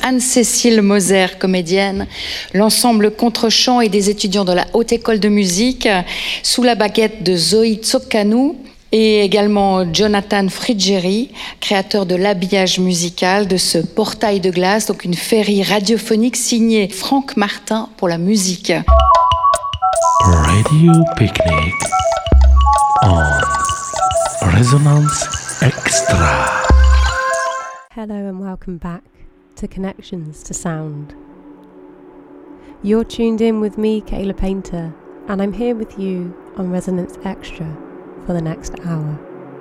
Anne-Cécile Moser, comédienne, l'ensemble Contre-champ et des étudiants de la Haute École de musique, sous la baguette de Zoé Tsokkanou, et également Jonathan Friggeri, créateur de l'habillage musical de ce portail de glace, donc une féerie radiophonique signée Franck Martin pour la musique. Radio Picnic on Resonance Extra. Hello and welcome back to Connections to Sound. You're tuned in with me, Kayla Painter, and I'm here with you on Resonance Extra for the next hour.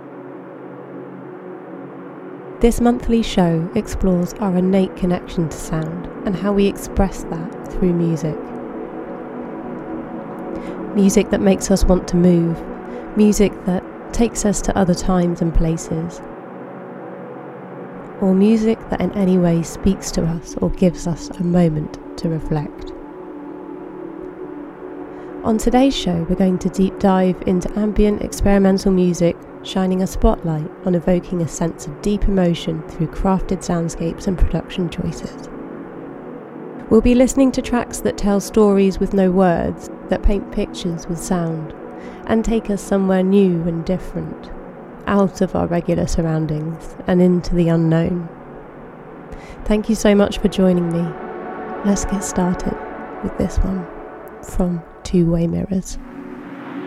This monthly show explores our innate connection to sound and how we express that through music. Music that makes us want to move, music that takes us to other times and places, or music that in any way speaks to us or gives us a moment to reflect. On today's show, we're going to deep dive into ambient experimental music, shining a spotlight on evoking a sense of deep emotion through crafted soundscapes and production choices. We'll be listening to tracks that tell stories with no words, that paint pictures with sound, and take us somewhere new and different, out of our regular surroundings and into the unknown. Thank you so much for joining me. Let's get started with this one from Two Way Mirrors.